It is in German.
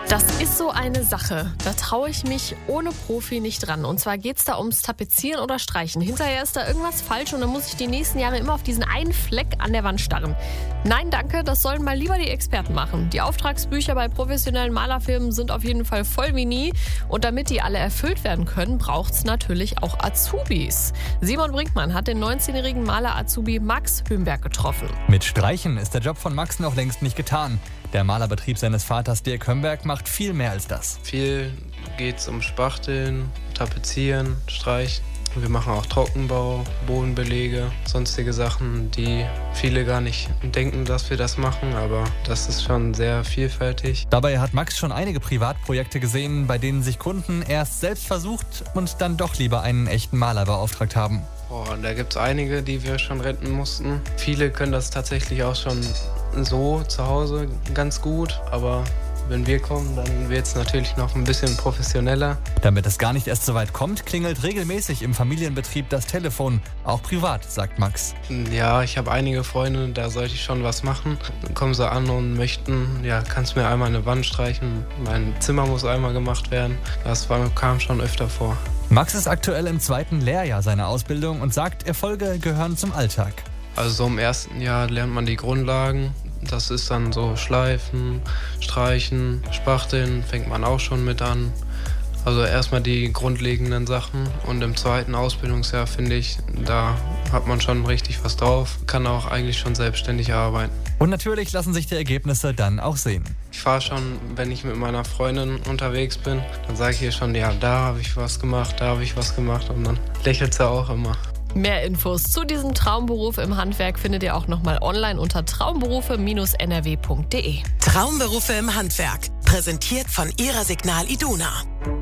Das ist so eine Sache. Da traue ich mich ohne Profi nicht ran. Und zwar geht es da ums Tapezieren oder Streichen. Hinterher ist da irgendwas falsch und dann muss ich die nächsten Jahre immer auf diesen einen Fleck an der Wand starren. Nein, danke, das sollen mal lieber die Experten machen. Die Auftragsbücher bei professionellen Malerfirmen sind auf jeden Fall voll wie nie. Und damit die alle erfüllt werden können, braucht es natürlich auch Azubis. Simon Brinkmann hat den 19-jährigen Maler-Azubi Max Hömberg getroffen. Mit Streichen ist der Job von Max noch längst nicht getan. Der Malerbetrieb seines Vaters Dirk Hömberg macht viel mehr als das. Viel geht es um Spachteln, Tapezieren, Streichen. Wir machen auch Trockenbau, Bodenbelege, sonstige Sachen, die viele gar nicht denken, dass wir das machen, aber das ist schon sehr vielfältig. Dabei hat Max schon einige Privatprojekte gesehen, bei denen sich Kunden erst selbst versucht und dann doch lieber einen echten Maler beauftragt haben. Da gibt es einige, die wir schon retten mussten. Viele können das tatsächlich auch schon so zu Hause ganz gut, aber wenn wir kommen, dann wird es natürlich noch ein bisschen professioneller. Damit es gar nicht erst so weit kommt, klingelt regelmäßig im Familienbetrieb das Telefon, auch privat, sagt Max. Ja, ich habe einige Freunde, da sollte ich schon was machen. Dann kommen sie an und möchten, kannst du mir einmal eine Wand streichen, mein Zimmer muss einmal gemacht werden. Das kam schon öfter vor. Max ist aktuell im 2. Lehrjahr seiner Ausbildung und sagt, Erfolge gehören zum Alltag. Also so im 1. Jahr lernt man die Grundlagen. Das ist dann so Schleifen, Streichen, Spachteln, fängt man auch schon mit an. Also erstmal die grundlegenden Sachen und im 2. Ausbildungsjahr, finde ich, da hat man schon richtig was drauf, kann auch eigentlich schon selbstständig arbeiten. Und natürlich lassen sich die Ergebnisse dann auch sehen. Ich fahre schon, wenn ich mit meiner Freundin unterwegs bin, dann sage ich ihr schon, da habe ich was gemacht, da habe ich was gemacht und dann lächelt sie auch immer. Mehr Infos zu diesem Traumberuf im Handwerk findet ihr auch nochmal online unter traumberufe-nrw.de. Traumberufe im Handwerk, präsentiert von Ihrer Signal Iduna.